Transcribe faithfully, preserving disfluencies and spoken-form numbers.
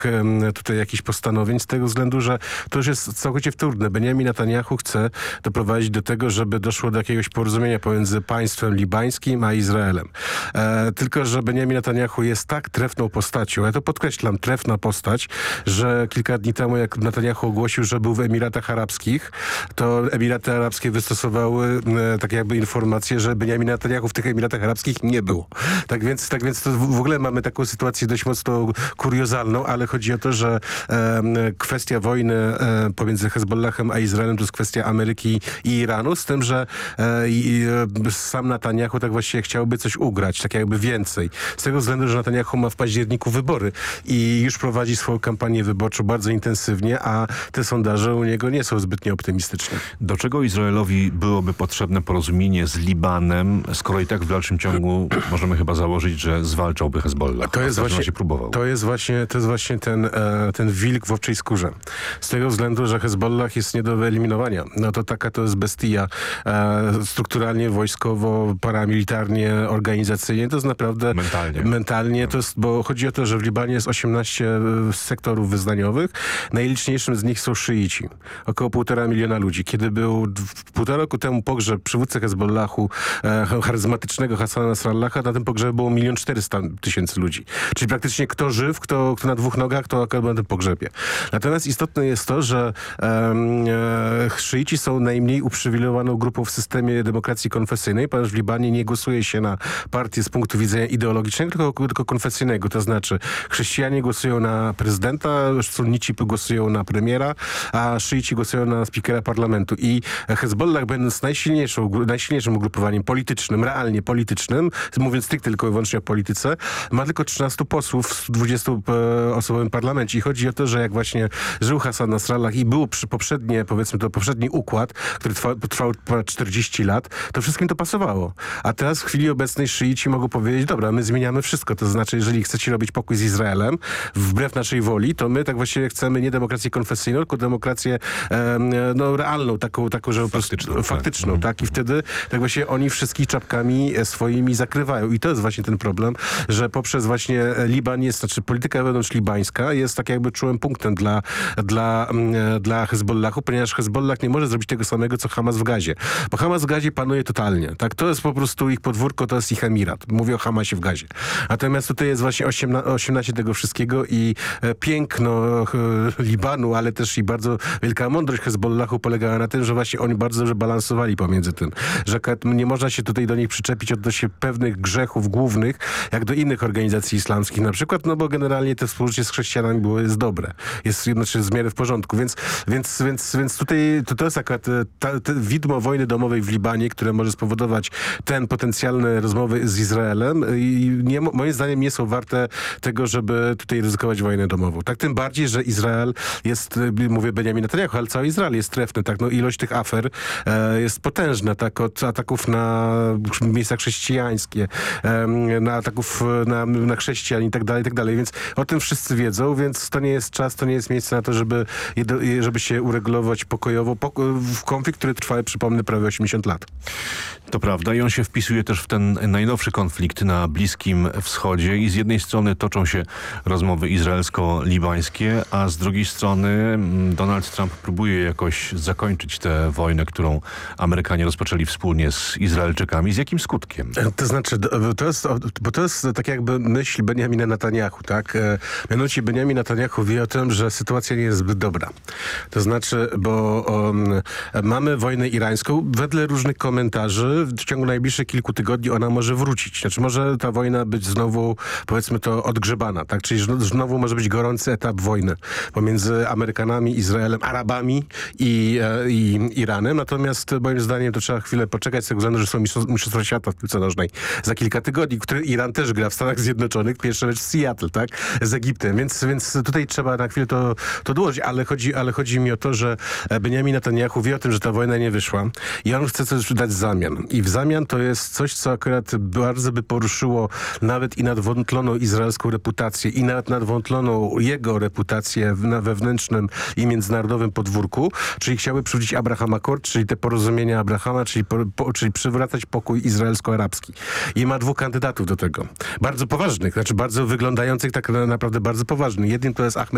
tutaj jakichś postanowień z tego względu, że to już jest całkowicie wtórne. Benjamin Netanyahu chce doprowadzić do tego, żeby doszło do jakiegoś porozumienia pomiędzy państwem libańskim a Izraelem. E, tylko, że Benjamin Netanyahu jest tak trefną postacią, ja to podkreślam, trefna postać, że kilka dni temu, jak Netanyahu ogłosił, że był w Emiratach Arabskich, to Emiraty Arabskie wystosowały e, tak jakby informację, że Benjamin Netanyahu w tych Emiratach Arabskich nie było. Tak więc, tak więc to w ogóle mamy taką sytuację dość mocno kuriozalną, ale chodzi o to, że e, kwestia wojny e, pomiędzy Hezbollahem a Izraelem to jest kwestia Ameryki i Iranu, z tym, że e, i, e, sam Netanyahu tak właściwie chciałby coś ugrać, tak jakby więcej. Z tego względu, że Netanyahu ma w październiku wybory i już prowadzi swoją kampanię wyborczą bardzo intensywnie, a te sondaże u niego nie są zbytnio optymistyczne. Do czego Izraelowi byłoby potrzebne porozumienie z Libanem, skoro i tak w dalszym ciągu możemy chyba założyć, że zwalczałby Hezbollah? To jest właśnie, się próbował. To jest właśnie, to jest właśnie ten, e, ten wilk w owczej skórze. Z tego względu, że Hezbollah jest nie do wyeliminowania. No to taka to jest bestia. E, strukturalnie, wojskowo, paramilitarnie, organizacyjnie. To jest naprawdę... Mentalnie. Mentalnie. To jest, bo chodzi o to, że w Libanie jest osiemnaście sektorów wyznaniowych. Najliczniejszym z nich są szyici. Około półtora miliona ludzi. Kiedy był półtora roku temu pogrzeb przywódcy Hezbollahu, e, charyzmatycznego Hassana Nasrallaha, na tym pogrzebie było milion czterysta tysięcy ludzi. Czyli praktycznie kto żyw, kto, kto na dwóch nogach, to akurat na tym pogrzebie. Natomiast istotne jest to, że e, szyici są najmniej uprzywilejowaną grupą w systemie demokracji konfesyjnej, ponieważ w Libanie nie głosuje się na partię z punktu widzenia ideologicznego, tylko, tylko konfesyjnego. To znaczy chrześcijanie głosują na prezydenta, sunnici głosują na premiera, a szyici głosują na spikera parlamentu. I Hezbollah, będąc najsilniejszą, najsilniejszym ugrupowaniem politycznym, realnie politycznym, mówiąc tylko, tylko i wyłącznie o polityce, ma tylko trzynastu posłów w dwudziestoosobowym parlamencie. I chodzi o to, że jak właśnie żył Hassan Nasrallah i był przy poprzednie, powiedzmy to poprzedni układ, który trwał, trwał ponad czterdzieści lat, to wszystkim to pasowało. A teraz w chwili obecnej szyici mogą powiedzieć, dobra, my zmieniamy wszystko. To znaczy, jeżeli chcecie robić pokój z Izraelem, wbrew naszej woli, to my tak właściwie chcemy nie demokrację konfesyjną, tylko demokrację e, no, realną, taką, taką że faktyczną, prostu, faktyczną tak. tak? I wtedy tak właśnie oni wszystkich czapkami swoimi zakrywają. I to jest właśnie ten problem, że poprzez właśnie Liban jest, znaczy polityka wewnątrzlibańska jest tak jakby czułym punktem dla, dla, dla Hezbollahu, ponieważ Hezbollah nie może zrobić tego samego, co Hamas w Gazie. Bo Hamas w Gazie panuje totalnie. Tak? To jest po prostu ich podwórko, to jest ich emirat. Mówię o Hamasie w Gazie. Natomiast tutaj jest właśnie osiemnaście tego wszystkiego i piękno Libanu, ale też i bardzo wielka mądrość Hezbollahu polegała na tym, że właśnie oni bardzo dobrze balansowali pomiędzy tym, że nie można się tutaj do nich przyczepić odnośnie pewnych grzechów głównych, jak do innych organizacji islamskich na przykład, no bo generalnie to współżycie z chrześcijanami było, jest dobre. Jest znaczy w miarę w porządku. Więc, więc, więc, więc tutaj to, to jest akurat ta, ta widmo wojny domowej w Libanie, które może spowodować ten potencjalne rozmowy z Izraelem i nie, moim zdaniem nie są warte tego, żeby tutaj ryzykować wojnę domową. Tak tym bardziej, że Izrael jest, mówię Benjamin Netanyahu, ale cały Izrael jest trefny. Tak? No, ilość tych afer e, jest potężna. Tak? Od ataków na miejsca chrześcijańskie, e, na ataków na, na chrześcijan i tak dalej, i tak dalej. Więc o tym wszyscy wiedzą, więc to nie jest czas, to nie jest miejsce na to, żeby, żeby się uregulować pokojowo w konflikt, który trwa, przypomnę, prawie osiemdziesiąt lat. To prawda i on się wpisuje też w ten najnowszy konflikt na Bliskim Wschodzie i z jednej strony toczą się rozmowy izraelsko-libańskie, a z drugiej strony Donald Trump próbuje jakoś zakończyć tę wojnę, którą Amerykanie rozpoczęli wspólnie z Izraelczykami. Z jakim skutkiem? To znaczy, to jest, bo to jest tak jakby myśl Benjamina Netanyahu, tak? Mianowicie Benjamin Netanyahu wie o tym, że sytuacja nie jest zbyt dobra. To znaczy, bo um, mamy wojnę irańską. Wedle różnych komentarzy w ciągu najbliższych kilku tygodni ona może wrócić. Znaczy może ta wojna być znowu, powiedzmy to, odgrzebana, tak? Czyli znowu może być gorący etap wojny pomiędzy Amerykanami, Izraelem, Arabami i, i Iranem. Natomiast moim zdaniem to trzeba chwilę poczekać z tego względu, że są mistrzostwa świata w piłce nożnej za kilka tygodni, który Iran też gra w Stanach Zjednoczonych. Pierwszy mecz w Seattle, tak? Z Egiptem. Więc, więc tutaj trzeba na chwilę to, to dołożyć, ale chodzi, ale chodzi mi o to, że Benjamin Netanyahu wie o tym, że ta wojna nie wyszła i on chce coś dać w zamian. I w zamian to jest coś, co akurat bardzo by poruszyło nawet i nadwątloną izraelską reputację i nawet nadwątloną jego reputację na wewnętrznym i międzynarodowym podwórku, czyli chciałby przywrócić Abraham Accord, czyli te porozumienia Abrahama, czyli, po, po, czyli przywracać pokój izraelsko-arabski. I ma dwóch kandydatów do tego. Bardzo poważnych, znaczy bardzo wyglądających tak naprawdę bardzo poważnych. Jednym to jest Ahmed